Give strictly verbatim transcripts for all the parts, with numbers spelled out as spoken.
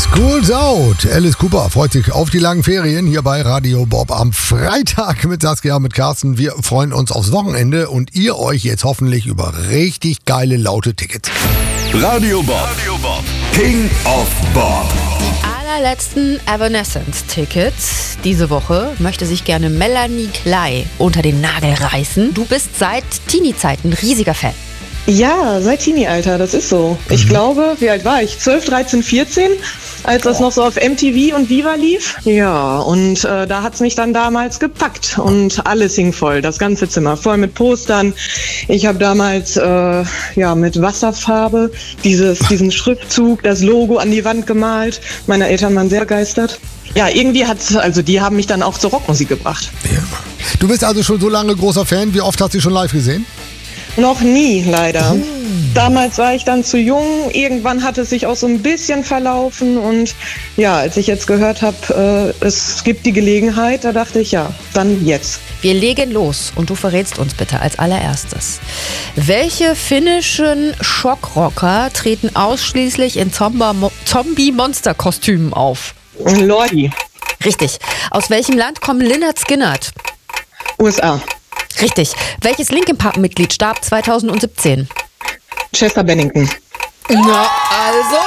School's out. Alice Cooper freut sich auf die langen Ferien hier bei Radio Bob am Freitag mit Saskia, mit Carsten. Wir freuen uns aufs Wochenende und ihr euch jetzt hoffentlich über richtig geile, laute Tickets. Radio Bob, Radio Bob. King of Bob. Die allerletzten Evanescence-Tickets diese Woche möchte sich gerne Melanie Clay unter den Nagel reißen. Du bist seit Teenie-Zeiten riesiger Fan. Ja, seit Teenie-Alter, das ist so. Ich mhm. glaube, wie alt war ich? zwölf, dreizehn, vierzehn, als das noch so auf M T V und Viva lief. Ja, und äh, da hat's mich dann damals gepackt und alles hing voll, das ganze Zimmer voll mit Postern. Ich habe damals äh, ja mit Wasserfarbe dieses, diesen Schriftzug, das Logo an die Wand gemalt. Meine Eltern waren sehr begeistert. Ja, irgendwie hat's, also die haben mich dann auch zur Rockmusik gebracht. Ja. Du bist also schon so lange großer Fan. Wie oft hast du sie schon live gesehen? Noch nie, leider. Hm. Damals war ich dann zu jung, irgendwann hat es sich auch so ein bisschen verlaufen und ja, als ich jetzt gehört habe, äh, es gibt die Gelegenheit, da dachte ich, ja, dann jetzt. Wir legen los und du verrätst uns bitte als allererstes. Welche finnischen Schockrocker treten ausschließlich in Zombie-Monster-Kostümen auf? Lordi. Richtig. Aus welchem Land kommen Lynyrd Skynyrd? U S A. Richtig. Welches Linkin Park-Mitglied starb zweitausendsiebzehn? Chester Bennington. Na, also?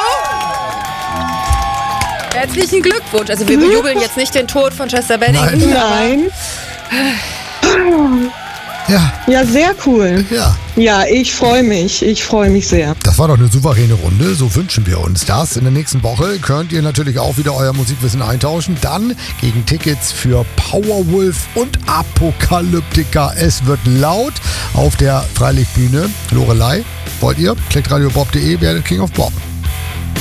Herzlichen Glückwunsch. Also wir bejubeln jetzt nicht den Tod von Chester Bennington. Nein. Ja. Ja, sehr cool. Ja. Ja, ich freue mich. Ich freue mich sehr. Das war doch eine souveräne Runde. So wünschen wir uns das. In der nächsten Woche könnt ihr natürlich auch wieder euer Musikwissen eintauschen. Dann gegen Tickets für Powerwolf und Apokalyptika. Es wird laut auf der Freilichtbühne. Lorelei, wollt ihr? Klickt radiobob punkt de, werdet King of Bob.